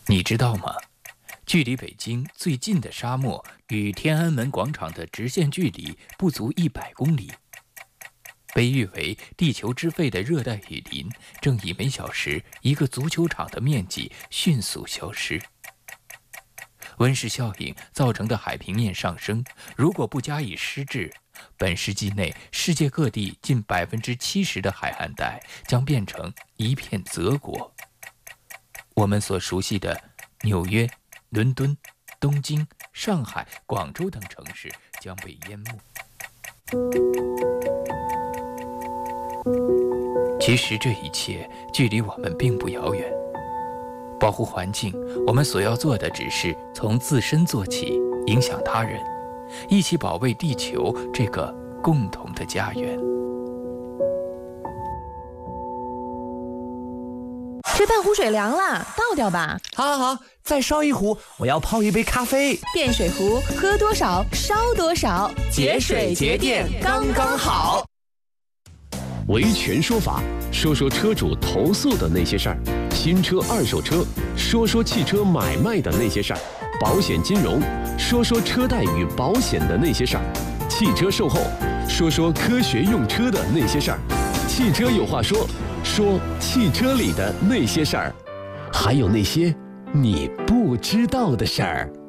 你知道吗？距离北京最近的沙漠与天安门广场的直线距离不足100公里。被誉为地球之肺的热带雨林，正以每小时1个足球场的面积迅速消失。温室效应造成的海平面上升，如果不加以施治，本世纪内世界各地近70%的海岸带将变成一片泽国。我们所熟悉的纽约、伦敦、东京、上海、广州等城市将被淹没。其实这一切距离我们并不遥远。保护环境，我们所要做的只是从自身做起，影响他人，一起保卫地球这个共同的家园。 这半壶水凉了，倒掉吧。 好，再烧一壶，我要泡一杯咖啡。 电水壶，喝多少烧多少， 节水节电刚刚好。 维权说法，说说车主投诉的那些事儿；新车、二手车，说说汽车买卖的那些事儿；保险金融，说说车贷与保险的那些事儿；汽车售后，说说科学用车的那些事儿；汽车有话说，说汽车里的那些事儿，还有那些你不知道的事儿。